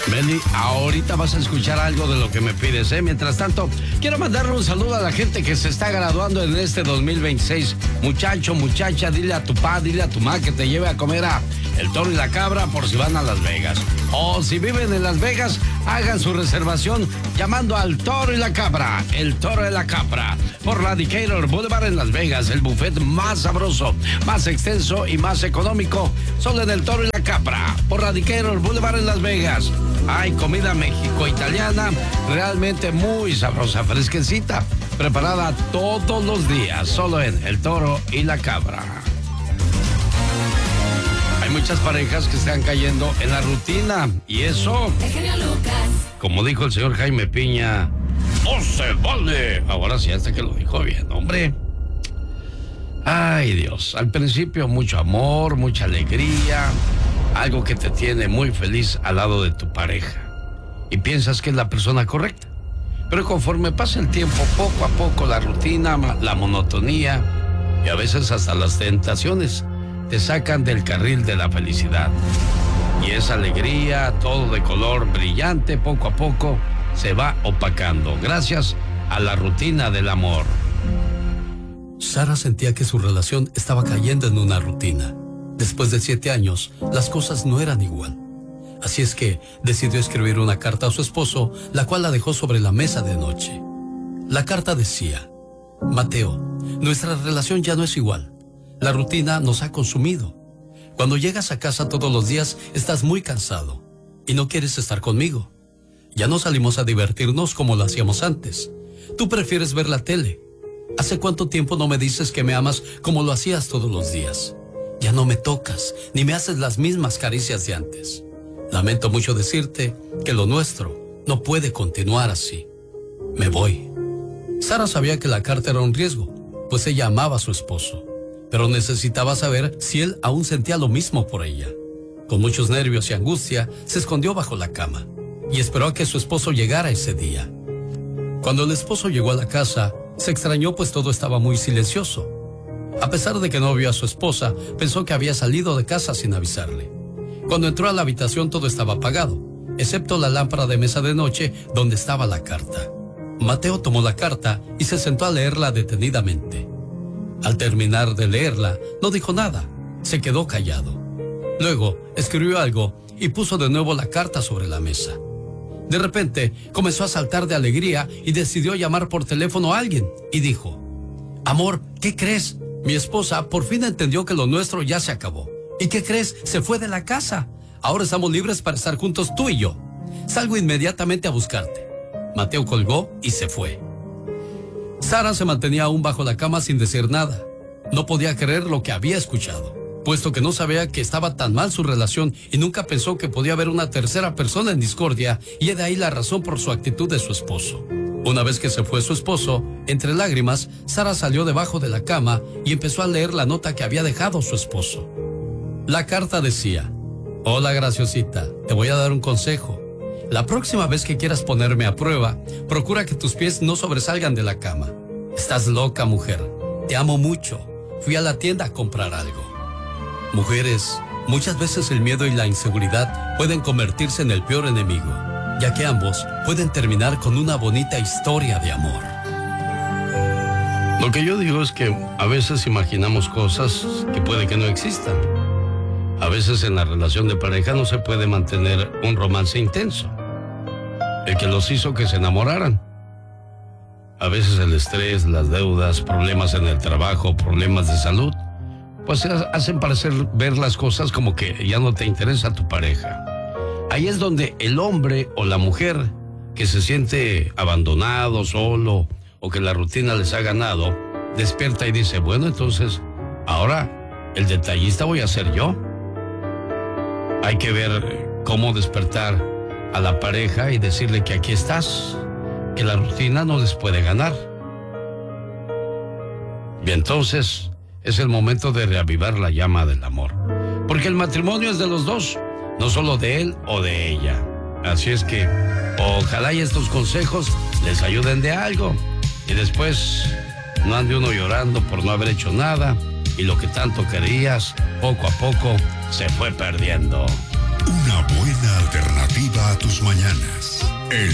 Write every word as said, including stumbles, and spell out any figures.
Meli, ahorita vas a escuchar algo de lo que me pides, ¿eh? Mientras tanto, quiero mandarle un saludo a la gente que se está graduando en este dos mil veintiséis. Muchacho, muchacha, dile a tu pa, dile a tu ma que te lleve a comer a El Toro y la Cabra por si van a Las Vegas. O si viven en Las Vegas, hagan su reservación llamando al Toro y la Cabra. El Toro y la Cabra, por la Decatur Boulevard en Las Vegas. El buffet más sabroso, más extenso y más económico. Solo en El Toro y la Cabra, por la Decatur Boulevard en Las Vegas. Hay comida mexico-italiana realmente muy sabrosa, fresquecita, preparada todos los días, solo en El Toro y la Cabra. Hay muchas parejas que están cayendo en la rutina y eso, como dijo el señor Jaime Piña, ¡no se vale! Ahora sí, hasta que lo dijo bien, hombre. Ay, Dios, al principio mucho amor, mucha alegría, algo que te tiene muy feliz al lado de tu pareja y piensas que es la persona correcta. Pero conforme pasa el tiempo, poco a poco la rutina, la monotonía y a veces hasta las tentaciones te sacan del carril de la felicidad. Y esa alegría, todo de color brillante, poco a poco se va opacando gracias a la rutina del amor. Sara sentía que su relación estaba cayendo en una rutina. Después de siete años, las cosas no eran igual. Así es que decidió escribir una carta a su esposo, la cual la dejó sobre la mesa de noche. La carta decía: Mateo, nuestra relación ya no es igual. La rutina nos ha consumido. Cuando llegas a casa todos los días, estás muy cansado y no quieres estar conmigo. Ya no salimos a divertirnos como lo hacíamos antes. Tú prefieres ver la tele. ¿Hace cuánto tiempo no me dices que me amas como lo hacías todos los días? Ya no me tocas, ni me haces las mismas caricias de antes. Lamento mucho decirte que lo nuestro no puede continuar así. Me voy. Sara sabía que la carta era un riesgo, pues ella amaba a su esposo, pero necesitaba saber si él aún sentía lo mismo por ella. Con muchos nervios y angustia, se escondió bajo la cama y esperó a que su esposo llegara ese día. Cuando el esposo llegó a la casa, se extrañó pues todo estaba muy silencioso. A pesar de que no vio a su esposa, pensó que había salido de casa sin avisarle. Cuando entró a la habitación todo estaba apagado, excepto la lámpara de mesa de noche donde estaba la carta. Mateo tomó la carta y se sentó a leerla detenidamente. Al terminar de leerla, no dijo nada, se quedó callado. Luego escribió algo y puso de nuevo la carta sobre la mesa. De repente comenzó a saltar de alegría y decidió llamar por teléfono a alguien y dijo: Amor, ¿qué crees? Mi esposa por fin entendió que lo nuestro ya se acabó. ¿Y qué crees? Se fue de la casa. Ahora estamos libres para estar juntos tú y yo. Salgo inmediatamente a buscarte. Mateo colgó y se fue. Sara se mantenía aún bajo la cama sin decir nada. No podía creer lo que había escuchado, puesto que no sabía que estaba tan mal su relación y nunca pensó que podía haber una tercera persona en discordia, y de ahí la razón por su actitud de su esposo. Una vez que se fue su esposo, entre lágrimas, Sara salió debajo de la cama y empezó a leer la nota que había dejado su esposo. La carta decía: Hola, graciosita, te voy a dar un consejo. La próxima vez que quieras ponerme a prueba, procura que tus pies no sobresalgan de la cama. Estás loca, mujer. Te amo mucho. Fui a la tienda a comprar algo. Mujeres, muchas veces el miedo y la inseguridad pueden convertirse en el peor enemigo, ya que ambos pueden terminar con una bonita historia de amor. Lo que yo digo es que a veces imaginamos cosas que puede que no existan. A veces en la relación de pareja no se puede mantener un romance intenso, el que los hizo que se enamoraran. A veces el estrés, las deudas, problemas en el trabajo, problemas de salud, pues hacen parecer ver las cosas como que ya no te interesa tu pareja. Ahí es donde el hombre o la mujer que se siente abandonado, solo, o que la rutina les ha ganado, despierta y dice: bueno, entonces, ahora el detallista voy a ser yo. Hay que ver cómo despertar a la pareja y decirle que aquí estás, que la rutina no les puede ganar. Y entonces es el momento de reavivar la llama del amor, porque el matrimonio es de los dos, no solo de él o de ella. Así es que ojalá y estos consejos les ayuden de algo y después no ande uno llorando por no haber hecho nada y lo que tanto querías poco a poco se fue perdiendo. Una buena alternativa a tus mañanas.